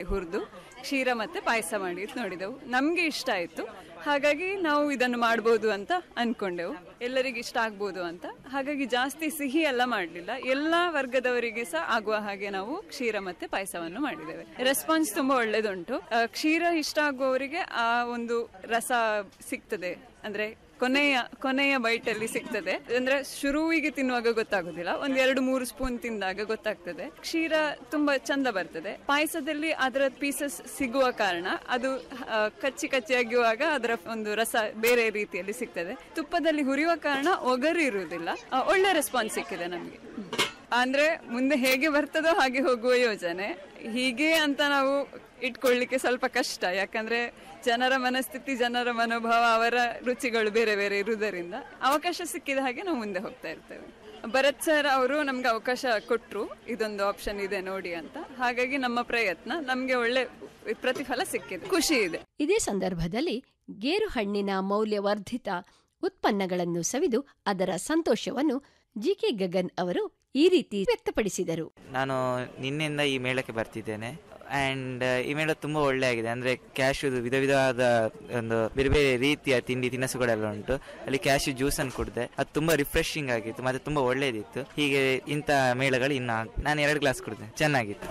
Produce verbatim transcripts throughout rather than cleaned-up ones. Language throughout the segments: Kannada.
ಹುರಿದು ಕ್ಷೀರ ಮತ್ತೆ ಪಾಯಸ ಮಾಡಿ ನೋಡಿದೆವು. ನಮ್ಗೆ ಇಷ್ಟ ಆಯ್ತು, ಹಾಗಾಗಿ ನಾವು ಇದನ್ನು ಮಾಡ್ಬೋದು ಅಂತ ಅನ್ಕೊಂಡೆವು. ಎಲ್ಲರಿಗೆ ಇಷ್ಟ ಆಗ್ಬೋದು ಅಂತ. ಹಾಗಾಗಿ ಜಾಸ್ತಿ ಸಿಹಿ ಎಲ್ಲ ಮಾಡಲಿಲ್ಲ, ಎಲ್ಲಾ ವರ್ಗದವರಿಗೆ ಸಹ ಆಗುವ ಹಾಗೆ ನಾವು ಕ್ಷೀರ ಮತ್ತೆ ಪಾಯಸವನ್ನು ಮಾಡಿದ್ದೇವೆ. ರೆಸ್ಪಾನ್ಸ್ ತುಂಬಾ ಒಳ್ಳೇದುಂಟು. ಕ್ಷೀರ ಇಷ್ಟ ಆಗುವವರಿಗೆ ಆ ಒಂದು ರಸ ಸಿಗ್ತದೆ, ಅಂದ್ರೆ ಕೊನೆಯ ಕೊನೆಯ ಬೈಟ್ ಅಲ್ಲಿ ಸಿಗ್ತದೆ. ಅಂದ್ರೆ ಶುರುವಿಗೆ ತಿನ್ನುವಾಗ ಗೊತ್ತಾಗುದಿಲ್ಲ, ಒಂದ್ ಎರಡು ಮೂರು ಸ್ಪೂನ್ ತಿಂದಾಗ ಗೊತ್ತಾಗ್ತದೆ. ಕ್ಷೀರ ತುಂಬಾ ಚಂದ ಬರ್ತದೆ. ಪಾಯಸದಲ್ಲಿ ಅದರ ಪೀಸಸ್ ಸಿಗುವ ಕಾರಣ ಅದು ಕಚ್ಚಿ ಕಚ್ಚಿ ಆಗುವಾಗ ಅದರ ಒಂದು ರಸ ಬೇರೆ ರೀತಿಯಲ್ಲಿ ಸಿಗ್ತದೆ. ತುಪ್ಪದಲ್ಲಿ ಹುರಿಯುವ ಕಾರಣ ಒಗರು ಇರುವುದಿಲ್ಲ. ಒಳ್ಳೆ ರೆಸ್ಪಾನ್ಸ್ ಸಿಕ್ಕಿದೆ ನಮ್ಗೆ. ಅಂದ್ರೆ ಮುಂದೆ ಹೇಗೆ ಬರ್ತದೋ ಹಾಗೆ ಹೋಗುವ ಯೋಜನೆ. ಹೀಗೆ ಅಂತ ನಾವು ಇಟ್ಕೊಳ್ಳಿಕ್ಕೆ ಸ್ವಲ್ಪ ಕಷ್ಟ, ಯಾಕಂದ್ರೆ ಜನರ ಮನಸ್ಥಿತಿ, ಜನರ ಮನೋಭಾವ, ಅವರ ರುಚಿಗಳು ಬೇರೆ ಬೇರೆ ಇರುವುದರಿಂದ ಅವಕಾಶ ಸಿಕ್ಕಿದ ಹಾಗೆ ನಾವು ಮುಂದೆ ಹೋಗ್ತಾ ಇರ್ತೇವೆ. ಭರತ್ ಸರ್ ಅವರು ನಮ್ಗೆ ಅವಕಾಶ ಕೊಟ್ರು, ಇದೊಂದು ಆಪ್ಷನ್ ಇದೆ ನೋಡಿ ಅಂತ. ಹಾಗಾಗಿ ನಮ್ಮ ಪ್ರಯತ್ನ ನಮ್ಗೆ ಒಳ್ಳೆ ಪ್ರತಿಫಲ ಸಿಕ್ಕಿದೆ, ಖುಷಿ ಇದೆ. ಇದೇ ಸಂದರ್ಭದಲ್ಲಿ ಗೇರು ಹಣ್ಣಿನ ಮೌಲ್ಯವರ್ಧಿತ ಉತ್ಪನ್ನಗಳನ್ನು ಸವಿದು ಅದರ ಸಂತೋಷವನ್ನು ಜಿ ಕೆ ಗಗನ್ ಅವರು ಈ ರೀತಿ ವ್ಯಕ್ತಪಡಿಸಿದರು. ನಾನು ನಿನ್ನೆಯಿಂದ ಈ ಮೇಳಕ್ಕೆ ಬರ್ತಿದ್ದೇನೆ ಅಂಡ್ ಈ ಮೇಳ ತುಂಬಾ ಒಳ್ಳೆ ಆಗಿದೆ. ಅಂದ್ರೆ ಕ್ಯಾಶ್ಯೂ ವಿಧ ವಿಧವಾದ ಒಂದು ಬೇರೆ ಬೇರೆ ರೀತಿಯ ತಿಂಡಿ ತಿನಿಸುಗಳೆಲ್ಲ ಉಂಟು. ಅಲ್ಲಿ ಕ್ಯಾಶ್ಯೂ ಜ್ಯೂಸ್ ಅನ್ನು ಕುಡಿದೆ, ಅದು ತುಂಬಾ ರಿಫ್ರೆಶಿಂಗ್ ಆಗಿತ್ತು ಮತ್ತೆ ತುಂಬಾ ಒಳ್ಳೇದಿತ್ತು. ಹೀಗೆ ಇಂತ ಮೇಳಗಳು ಇನ್ನು ನಾನು ಎರಡು ಗ್ಲಾಸ್ ಕುಡಿದೆ, ಚೆನ್ನಾಗಿತ್ತು.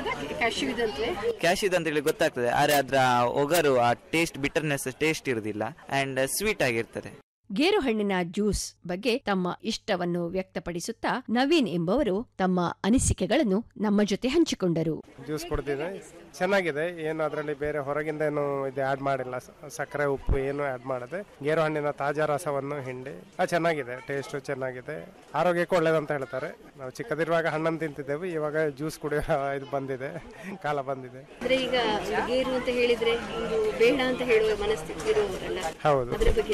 ಕ್ಯಾಶ್ಯೂ ಅಂತ ಹೇಳಿ ಗೊತ್ತಾಗ್ತದೆ, ಆದ್ರೆ ಅದ್ರ ಒಗರು, ಆ ಟೇಸ್ಟ್, ಬಿಟರ್ನೆಸ್ ಟೇಸ್ಟ್ ಇರುವುದಿಲ್ಲ ಅಂಡ್ ಸ್ವೀಟ್ ಆಗಿರ್ತದೆ. ಗೇರು ಹಣ್ಣಿನ ಜ್ಯೂಸ್ ಬಗ್ಗೆ ತಮ್ಮ ಇಷ್ಟವನ್ನು ವ್ಯಕ್ತಪಡಿಸುತ್ತಾ ನವೀನ್ ಎಂಬುವರು ತಮ್ಮ ಅನಿಸಿಕೆಗಳನ್ನು ನಮ್ಮ ಜೊತೆ ಹಂಚಿಕೊಂಡರು. ಜ್ಯೂಸ್ ಕುಡಿದಿದೆ, ಚೆನ್ನಾಗಿದೆ. ಏನು ಅದರಲ್ಲಿ ಬೇರೆ ಹೊರಗಿಂದ ಏನು ಇದು ಆಡ್ ಮಾಡಿಲ್ಲ, ಸಕ್ಕರೆ ಉಪ್ಪು ಏನು ಆಡ್ ಮಾಡದೆ ಗೇರು ಹಣ್ಣಿನ ತಾಜಾ ರಸವನ್ನು ಹಿಂಡಿ ಅದು ಚೆನ್ನಾಗಿದೆ. ಟೇಸ್ಟ್ ಚೆನ್ನಾಗಿದೆ, ಆರೋಗ್ಯಕ್ಕೂ ಒಳ್ಳೇದಂತ ಹೇಳ್ತಾರೆ. ನಾವು ಚಿಕ್ಕದಿರುವಾಗ ಹಣ್ಣನ್ನು ತಿಂತಿದ್ದೆವು, ಇವಾಗ ಜ್ಯೂಸ್ ಕುಡಿಯೋ ಇದು ಬಂದಿದೆ, ಕಾಲ ಬಂದಿದೆ. ಈಗ ಗೇರು ಅಂತ ಹೇಳಿದ್ರೆ ಬೇಡ ಅಂತ ಹೇಳುವ ಮನಸ್ಥಿತಿ ಇರುವವರಲ್ಲ, ಹೌದು. ಅದರ ಬಗ್ಗೆ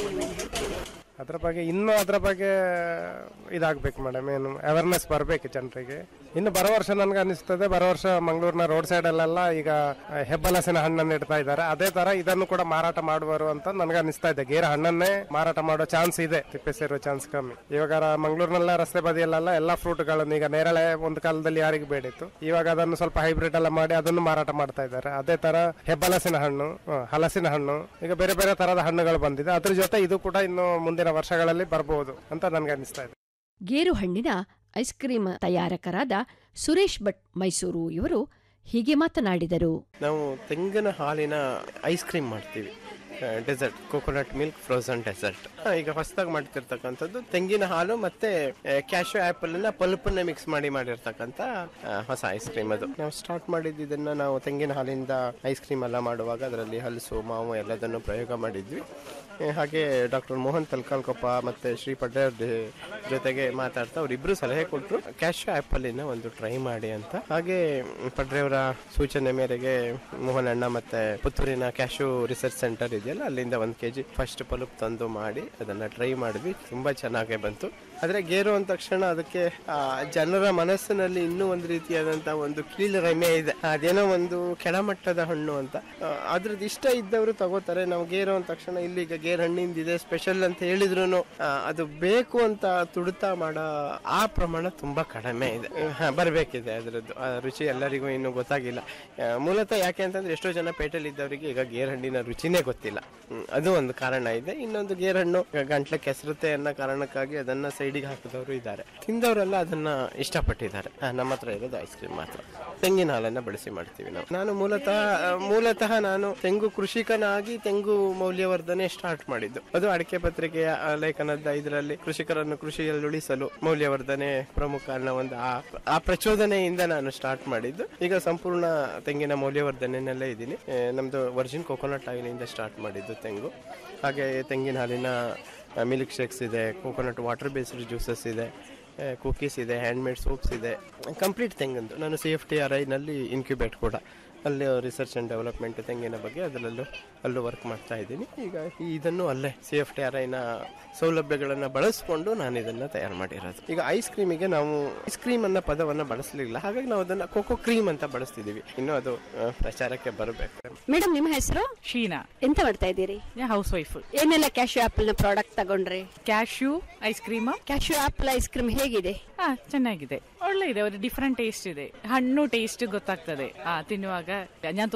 ಅದ್ರ ಬಗ್ಗೆ ಇನ್ನೂ ಅದ್ರ ಬಗ್ಗೆ ಇದಾಗಬೇಕು ಮೇಡಮ್, ಏನು ಅವೇರ್ನೆಸ್ ಬರಬೇಕು ಜನರಿಗೆ. ಇನ್ನು ಬರೋ ವರ್ಷ ನನ್ಗೆ ಅನಿಸ್ತದೆ, ಬರೋ ವರ್ಷ ಮಂಗಳೂರಿನ ರೋಡ್ ಸೈಡ್ ಅಲ್ಲೆಲ್ಲ ಈಗ ಹೆಬ್ಬಲಸಿನ ಹಣ್ಣನ್ನು ಇಡ್ತಾ ಇದ್ದಾರೆ, ಅದೇ ತರ ಇದನ್ನು ಕೂಡ ಮಾರಾಟ ಮಾಡುವರು ಅಂತ ನನ್ಗೆ ಅನಿಸ್ತಾ ಇದೆ. ಗೇರು ಹಣ್ಣನ್ನೇ ಮಾರಾಟ ಮಾಡೋ ಚಾನ್ಸ್ ಇದೆ, ತಿಪ್ಪೆ ಸೇರೋ ಚಾನ್ಸ್ ಕಮ್ಮಿ. ಇವಾಗ ಮಂಗಳೂರಿನೆಲ್ಲ ರಸ್ತೆ ಬದಿಯಲ್ಲೆಲ್ಲ ಎಲ್ಲಾ ಫ್ರೂಟ್ಗಳನ್ನು, ಈಗ ನೇರಳೆ ಒಂದು ಕಾಲದಲ್ಲಿ ಯಾರಿಗೆ ಬೇಡಿತ್ತು, ಇವಾಗ ಅದನ್ನು ಸ್ವಲ್ಪ ಹೈಬ್ರಿಡ್ ಎಲ್ಲ ಮಾಡಿ ಅದನ್ನು ಮಾರಾಟ ಮಾಡ್ತಾ ಇದ್ದಾರೆ. ಅದೇ ತರ ಹೆಬ್ಬಲಸಿನ ಹಣ್ಣು, ಹಲಸಿನ ಹಣ್ಣು, ಈಗ ಬೇರೆ ಬೇರೆ ತರದ ಹಣ್ಣುಗಳು ಬಂದಿದೆ. ಅದ್ರ ಜೊತೆ ಇದು ಕೂಡ ಇನ್ನು ಮುಂದಿನ ವರ್ಷಗಳಲ್ಲಿ ಬರಬಹುದು ಅಂತ ನನ್ಗೆ ಅನಿಸ್ತಾ ಇದೆ. ಗೇರು ಹಣ್ಣಿನ ಐಸ್ ಕ್ರೀಮ್ ತಯಾರಕರಾದ ಸುರೇಶ್ ಭಟ್ ಮೈಸೂರು ಇವರು ಹೀಗೆ ಮಾತನಾಡಿದರು. ನಾವು ತೆಂಗಿನ ಹಾಲಿನ ಐಸ್ ಕ್ರೀಮ್ ಮಾಡ್ತೀವಿ, dessert, coconut milk frozen dessert. ಈಗ ಹೊಸದಾಗಿ ಮಾಡ್ತಿರ್ತಕ್ಕಂಥದ್ದು ತೆಂಗಿನ ಹಾಲು ಮತ್ತೆ ಕ್ಯಾಶ್ಯೂ ಆಪಲ್ ನ ಪಲ್ಪನ್ನ ಮಿಕ್ಸ್ ಮಾಡಿ ಮಾಡಿರ್ತಕ್ಕಂಥ ಹೊಸ ಐಸ್ ಕ್ರೀಮ್. ಅದು ನಾವು ಸ್ಟಾರ್ಟ್ ಮಾಡಿದ್ದು ಇದನ್ನ ನಾವು ತೆಂಗಿನ ಹಾಲಿಂದ ಐಸ್ ಕ್ರೀಮ್ ಎಲ್ಲ ಮಾಡುವಾಗ ಅದರಲ್ಲಿ ಹಲಸು, ಮಾವು ಎಲ್ಲದನ್ನು ಪ್ರಯೋಗ ಮಾಡಿದ್ವಿ. ಹಾಗೆ ಡಾಕ್ಟರ್ ಮೋಹನ್ ತಲ್ಕಾಲ್ಕೊಪ್ಪ ಮತ್ತೆ ಶ್ರೀ ಪಡ್ಡೆಯವ್ರ ಜೊತೆಗೆ ಮಾತಾಡ್ತಾ ಅವರಿಬ್ರು ಸಲಹೆ ಕೊಟ್ಟರು, ಕ್ಯಾಶ್ಯೂ ಆಪಲ್ ಒಂದು ಟ್ರೈ ಮಾಡಿ ಅಂತ. ಹಾಗೆ ಪಡ್ರೆಯವರ ಸೂಚನೆ ಮೇರೆಗೆ ಮೋಹನ್ ಅಣ್ಣ ಮತ್ತೆ ಪುತ್ತೂರಿನ ಕ್ಯಾಶ್ಯೂ ರಿಸರ್ಚ್ ಸೆಂಟರ್ ಇದೆಯಲ್ಲ, ಅಲ್ಲಿಂದ ಒಂದ್ ಕೆಜಿ ಫಸ್ಟ್ ಪಲ್ಪ್ ತಂದು ಮಾಡಿ ಅದನ್ನ ಟ್ರೈ ಮಾಡಿದ್ವಿ. ತುಂಬಾ ಚೆನ್ನಾಗೇ ಬಂತು. ಆದ್ರೆ ಗೇರು ಅಂದ ತಕ್ಷಣ ಅದಕ್ಕೆ ಜನರ ಮನಸ್ಸಿನಲ್ಲಿ ಇನ್ನೂ ಒಂದು ರೀತಿಯಾದಂತಹ ಒಂದು ಕೀಳರಿಮೆ ಇದೆ, ಅದೇನೋ ಒಂದು ಕೆಳಮಟ್ಟದ ಹಣ್ಣು ಅಂತ. ಅದ್ರದ್ದು ಇಷ್ಟ ಇದ್ದವರು ತಗೋತಾರೆ. ನಾವು ಗೇರು ಅಂದ ತಕ್ಷಣ ಇಲ್ಲಿ ಈಗ ಗೇರ್ ಹಣ್ಣಿಂದಿದೆ ಸ್ಪೆಷಲ್ ಅಂತ ಹೇಳಿದ್ರು ಅದು ಬೇಕು ಅಂತ ತುಡಿತಾ ಮಾಡೋ ಆ ಪ್ರಮಾಣ ತುಂಬಾ ಕಡಿಮೆ ಇದೆ. ಬರ್ಬೇಕಿದೆ ಅದ್ರದ್ದು ರುಚಿ ಎಲ್ಲರಿಗೂ ಇನ್ನು ಗೊತ್ತಾಗಿಲ್ಲ. ಮೂಲತಃ ಯಾಕೆ ಅಂತಂದ್ರೆ ಎಷ್ಟೋ ಜನ ಪೇಟೆಲ್ ಇದ್ದವರಿಗೆ ಈಗ ಗೇರ್ ಹಣ್ಣಿನ ರುಚಿನೇ ಗೊತ್ತಿಲ್ಲ, ಅದು ಒಂದು ಕಾರಣ ಇದೆ. ಇನ್ನೊಂದು ಗೇರ್ ಹಣ್ಣು ಗಂಟ್ಲ ಕೆಸರುತ್ತೆ ಅನ್ನೋ ಕಾರಣಕ್ಕಾಗಿ ಅದನ್ನ ಸೈಡಿಗೆ ಹಾಕಿದವರು ಇದ್ದಾರೆ. ತಿಂದವರೆಲ್ಲ ಅದನ್ನ ಇಷ್ಟಪಟ್ಟಿದ್ದಾರೆ. ನಮ್ಮ ಹತ್ರ ಇರೋದು ಐಸ್ ಕ್ರೀಮ್ ಮಾತ್ರ, ತೆಂಗಿನ ಹಾಲನ್ನ ಬಳಸಿ ಮಾಡ್ತೀವಿ ನಾವು. ನಾನು ಮೂಲತಃ ಮೂಲತಃ ನಾನು ತೆಂಗು ಕೃಷಿಕನಾಗಿ ತೆಂಗು ಮೌಲ್ಯವರ್ಧನೆ ಸ್ಟಾರ್ಟ್ ಮಾಡಿದ್ದು. ಅದು ಅಡಿಕೆ ಪತ್ರಿಕೆಯ ಲೇಖನದ ಇದರಲ್ಲಿ ಕೃಷಿಕರನ್ನು ಕೃಷಿಯಲ್ಲಿ ಉಳಿಸಲು ಮೌಲ್ಯವರ್ಧನೆ ಪ್ರಮುಖ ಅನ್ನೋ ಒಂದು ಆ ಪ್ರಚೋದನೆಯಿಂದ ನಾನು ಸ್ಟಾರ್ಟ್ ಮಾಡಿದ್ದು. ಈಗ ಸಂಪೂರ್ಣ ತೆಂಗಿನ ಮೌಲ್ಯವರ್ಧನೆಯಲ್ಲೇ ಇದ್ದೀನಿ. ನಮ್ದು ವರ್ಜಿನ್ ಕೋಕೋನಟ್ ಆಯಿಲ್ ಇಂದ ಸ್ಟಾರ್ಟ್ ಮಾಡಿದ್ದು ತೆಂಗು. ಹಾಗೆ ತೆಂಗಿನ ಹಾಲಿನ ಮಿಲ್ಕ್ ಶೇಕ್ಸ್ ಇದೆ, ಕೋಕೋನಟ್ ವಾಟರ್ ಬೇಸ್ಡ್ ಜ್ಯೂಸಸ್ ಇದೆ, ಕುಕೀಸ್ ಇದೆ, ಹ್ಯಾಂಡ್ ಮೇಡ್ ಸೋಪ್ಸ್ ಇದೆ. ಕಂಪ್ಲೀಟ್ ತೆಂಗಂದು ನಾನು C F T R I ನಲ್ಲಿ ಇನ್ಕ್ಯುಬೇಟ್ ಕೂಡ, ಅಲ್ಲಿ ರಿಸರ್ಚ್ ಅಂಡ್ ಡೆವಲಪ್ಮೆಂಟ್ ತೆಂಗಿನ ಬಗ್ಗೆ ಅದರಲ್ಲೂ ಅಲ್ಲೂ ವರ್ಕ್ ಮಾಡ್ತಾ ಇದ್ದೀನಿ. ಈಗ ಇದನ್ನು ಅಲ್ಲೇ ಸಿ ಎಫ್ ಟಿ ಆರ್ ಐನ ಸೌಲಭ್ಯಗಳನ್ನು ಬಳಸಿಕೊಂಡು ನಾನು ಇದನ್ನ ತಯಾರು ಮಾಡಿರೋದು. ಈಗ ಐಸ್ ಕ್ರೀಮಿಗೆ ನಾವು ಐಸ್ ಕ್ರೀಮ್ ಅನ್ನೋ ಪದವನ್ನ ಬಳಸಲಿಲ್ಲ, ಹಾಗಾಗಿ ನಾವು ಅದನ್ನ ಕೋಕೋ ಕ್ರೀಮ್ ಅಂತ ಬಳಸ್ತಿದೀವಿ. ಇನ್ನು ಅದು ಪ್ರಚಾರಕ್ಕೆ ಬರಬೇಕು. ಮೇಡಮ್, ನಿಮ್ಮ ಹೆಸರು? ಶೀನಾ. ಎಂತ ಮಾಡ್ತಾ ಇದ್ದೀರಿ? House wife. ಏನೆಲ್ಲ ಕ್ಯಾಶ್ಯೂ ಆಪಲ್ ನ ಪ್ರಾಡಕ್ಟ್ ತಗೊಂಡ್ರಿ? Cashew ice cream. Cashew apple ice cream ಹೇಗಿದೆ? ಹಾ, ಚೆನ್ನಾಗಿದೆ, ಒಳ್ಳೆ ಇದೆ. ಅವ್ರ ಡಿಫ್ರೆಂಟ್ ಟೇಸ್ಟ್ ಇದೆ, ಹಣ್ಣು ಟೇಸ್ಟ್ ಗೊತ್ತಾಗ್ತದೆ ತಿನ್ನುವಾಗ.